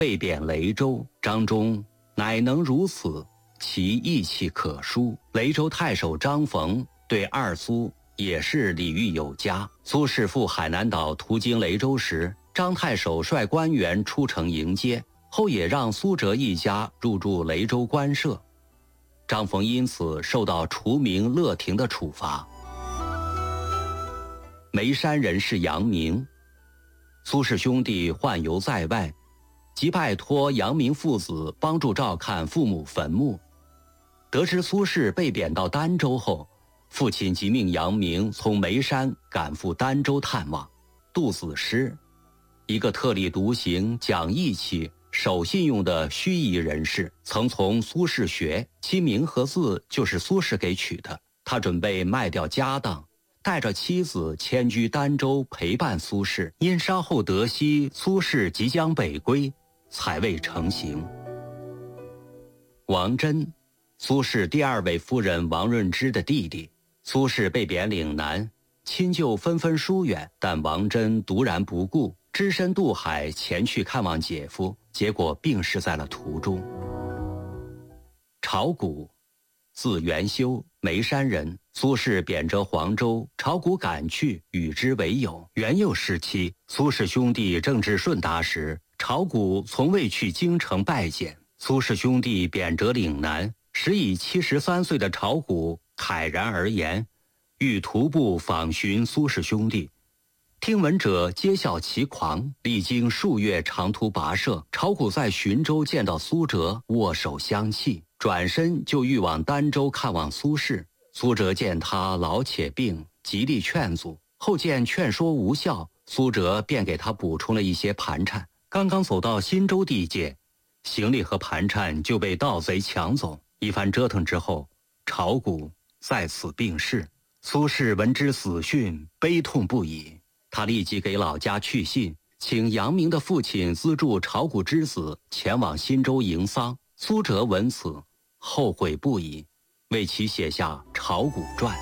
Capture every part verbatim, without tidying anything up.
被贬雷州，张忠乃能如此，其义气可书。雷州太守张逢对二苏也是礼遇有加。苏轼赴海南岛途经雷州时，张太守率官员出城迎接，后也让苏辙一家入住雷州官舍。张逢因此受到除名勒停的处罚。眉山人士杨明，苏氏兄弟宦游在外，即拜托杨明父子帮助照看父母坟墓。得知苏轼被贬到儋州后，父亲即命杨明从眉山赶赴儋州探望。杜子诗，一个特立独行、讲义气、守信用的盱眙人士，曾从苏轼学，其名和字就是苏轼给取的。他准备卖掉家当，带着妻子迁居儋州陪伴苏轼，因稍后得悉苏轼即将北归，才未成行。王真，苏轼第二位夫人王润之的弟弟。苏轼被贬岭南，亲旧纷纷疏远，但王真独然不顾，只身渡海前去看望姐夫，结果病逝在了途中。晁谷，字元修，眉山人。苏轼贬谪黄州，晁谷赶去，与之为友。元佑时期，苏氏兄弟正值顺达时，晁谷从未去京城拜见。苏氏兄弟贬谪岭南，时已七十三岁的晁谷慨然而言，欲徒步访寻苏氏兄弟。听闻者皆笑其狂。历经数月长途跋涉，晁谷在浔州见到苏辙，握手相泣，转身就欲往儋州看望苏轼。苏辙见他老且病，极力劝阻，后见劝说无效，苏辙便给他补充了一些盘缠。刚刚走到新州地界，行李和盘缠就被盗贼抢走。一番折腾之后，晁谷在此病逝。苏轼闻之死讯，悲痛不已。他立即给老家去信，请杨明的父亲资助晁谷之子前往新州迎丧。苏辙闻此，后悔不已，为其写下《晁谷传》。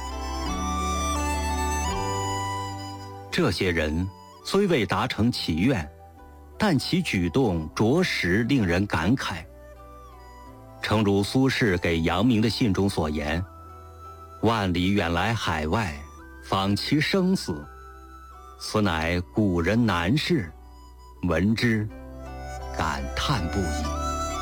这些人虽未达成其愿，但其举动着实令人感慨。诚如苏轼给杨明的信中所言：万里远来海外，访其生死，此乃古人难事，闻之感叹不已。